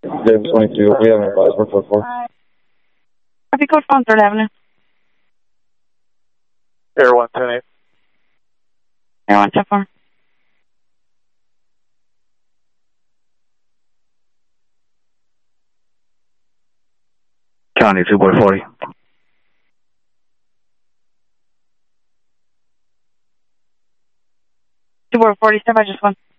David 22, we haven't advised, we're 4-4. Copy code phone, 3rd Avenue. Air 110-8. Air 110-4. County 2-40. 2-40, stand by just one.